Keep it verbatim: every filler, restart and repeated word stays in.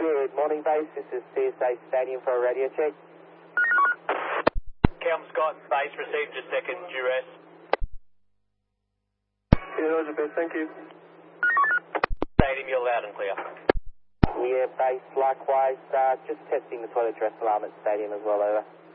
Good morning, base. This is C S A Stadium for a radio check. Cam Scott, base received a second duress. Yeah, Roger, base, thank you. Stadium, you're loud and clear. Yeah, base, likewise. Uh, just testing the toilet dress alarm at Stadium as well, over.